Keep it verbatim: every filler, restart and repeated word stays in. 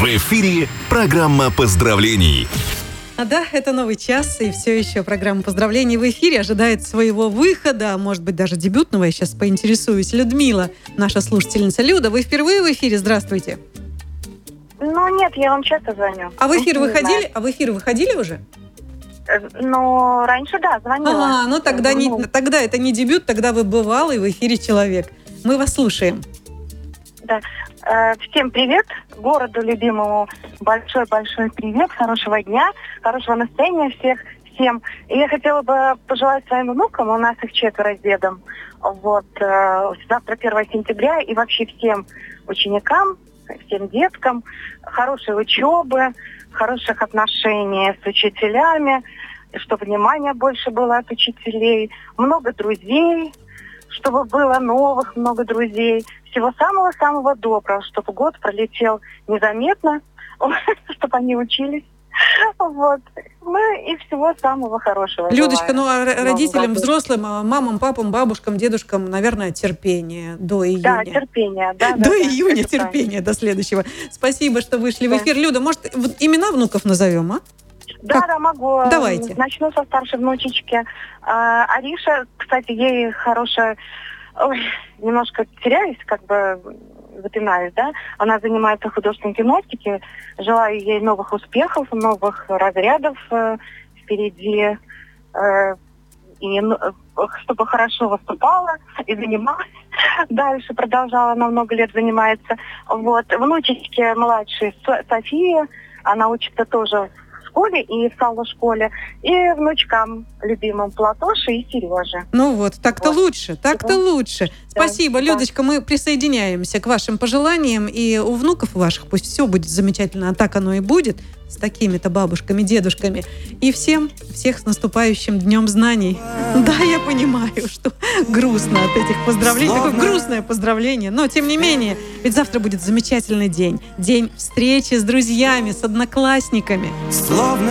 В эфире программа поздравлений. А да, это новый час, и все еще программа поздравлений в эфире ожидает своего выхода, может быть, даже дебютного. Я сейчас поинтересуюсь. Людмила, наша слушательница. Люда, вы впервые в эфире? Здравствуйте. Ну, нет, я вам часто звоню. А в эфир Не выходили? знаю. А в эфир выходили уже? Э, Ну, раньше, да, звонила. А, ну тогда, не, Ну, тогда это не дебют, тогда вы бывалый в эфире человек. Мы вас слушаем. да. Э, Всем привет, городу любимому большой-большой привет, хорошего дня, хорошего настроения всех, всем. И я хотела бы пожелать своим внукам, у нас их четверо с дедом, вот, э, завтра первое сентября, и вообще всем ученикам, всем деткам хорошей учебы, хороших отношений с учителями, чтобы внимания больше было от учителей, много друзей, чтобы было новых много друзей. Всего самого-самого доброго, чтобы год пролетел незаметно, чтобы они учились. Вот. Ну и всего самого хорошего. Людочка, желаю ну а в новом родителям, году. взрослым, а мамам, папам, бабушкам, дедушкам, наверное, терпение до июня. Да, терпение. Да, До да, июня да, терпения, до следующего. Спасибо, что вышли Да. в эфир. Люда, может, вот имена внуков назовем, а? Да, Как? да, могу. Давайте. Начну со старшей внучечки. А, Ариша, кстати, ей хорошая... Ой, немножко теряюсь, как бы запинаюсь, да. Она занимается художественной гимнастикой. Желаю ей новых успехов, новых разрядов э, впереди. Э, и ну, э, чтобы хорошо выступала и занималась. Дальше продолжала, она много лет занимается. Вот. Внучечке младшей Со- София, она учится тоже в школе и в салон-школе. И внучкам любимым Платоше и Сереже. Ну вот, так-то Вот. лучше, так-то лучше. Спасибо, да. Людочка, мы присоединяемся к вашим пожеланиям, и у внуков ваших пусть все будет замечательно, а так оно и будет, с такими-то бабушками, дедушками. И всем, всех с наступающим Днем Знаний. Да, я понимаю, что грустно от этих поздравлений, такое грустное поздравление, но тем не менее, ведь завтра будет замечательный день, день встречи с друзьями, с одноклассниками. Словно